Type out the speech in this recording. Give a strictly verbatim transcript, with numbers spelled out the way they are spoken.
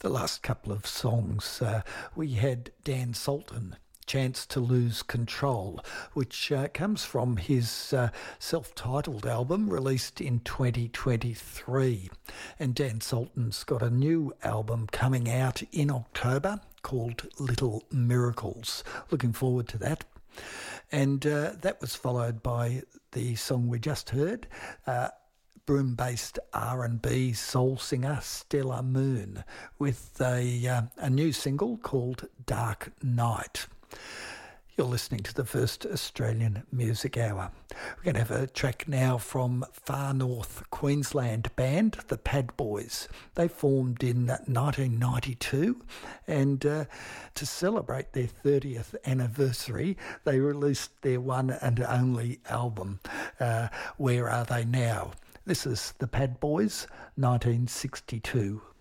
The last couple of songs, uh, we had Dan Sultan, Chance to Lose Control, which uh, comes from his uh, self-titled album released in twenty twenty-three. And Dan Sultan's got a new album coming out in October called Little Miracles. Looking forward to that. And uh, that was followed by the song we just heard, uh, Broome-based R and B soul singer Stella Moon, with a, uh, a new single called Dark Night. You're listening to the first Australian Music Hour. We're going to have a track now from Far North Queensland band, the Pad Boys. They formed in nineteen ninety-two, and uh, to celebrate their thirtieth anniversary, they released their one and only album, uh, Where Are They Now? This is the Pad Boys, nineteen sixty-two.